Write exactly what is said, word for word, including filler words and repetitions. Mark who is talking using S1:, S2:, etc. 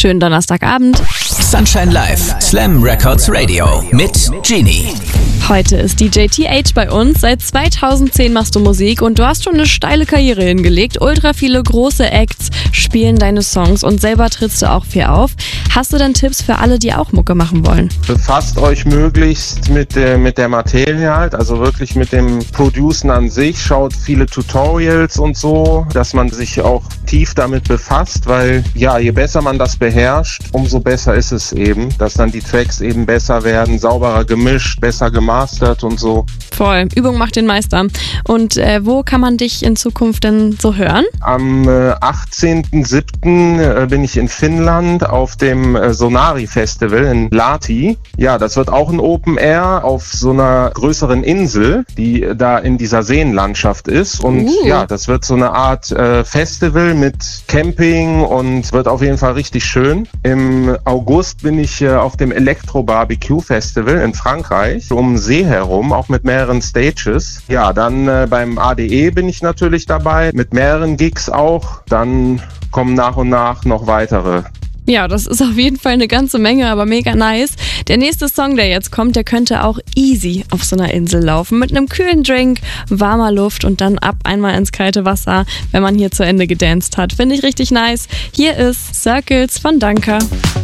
S1: Schönen Donnerstagabend.
S2: Sunshine Live, Slam Records Radio mit Genie.
S1: Heute ist D J T H bei uns. Seit zweitausendzehn machst du Musik und du hast schon eine steile Karriere hingelegt. Ultra viele große Acts spielen deine Songs und selber trittst du auch viel auf. Hast du denn Tipps für alle, die auch Mucke machen wollen?
S3: Befasst euch möglichst mit der, mit der Materie halt, also wirklich mit dem Producen an sich. Schaut viele Tutorials und so, dass man sich auch tief damit befasst, weil ja, je besser man das beherrscht, umso besser ist es eben, dass dann die Tracks eben besser werden, sauberer gemischt, besser gemastert und so.
S1: Voll, Übung macht den Meister. Und äh, wo kann man dich in Zukunft denn so hören?
S3: Am äh, achtzehnten siebten äh, bin ich in Finnland auf dem äh, Sonari Festival in Lahti. Ja, das wird auch ein Open Air auf so einer größeren Insel, die da in dieser Seenlandschaft ist. Und
S1: uh.
S3: ja, das wird so eine Art äh, Festival mit Camping und wird auf jeden Fall richtig schön. Im August bin ich äh, auf dem Electro Barbecue Festival in Frankreich, um den See herum, auch mit mehreren Stages. Ja, dann äh, beim A D E bin ich natürlich dabei, mit mehreren Gigs auch. Dann kommen nach und nach noch weitere.
S1: Ja, das ist auf jeden Fall eine ganze Menge, aber mega nice. Der nächste Song, der jetzt kommt, der könnte auch easy auf so einer Insel laufen. Mit einem kühlen Drink, warmer Luft und dann ab einmal ins kalte Wasser, wenn man hier zu Ende gedanced hat. Finde ich richtig nice. Hier ist Circles von Danka.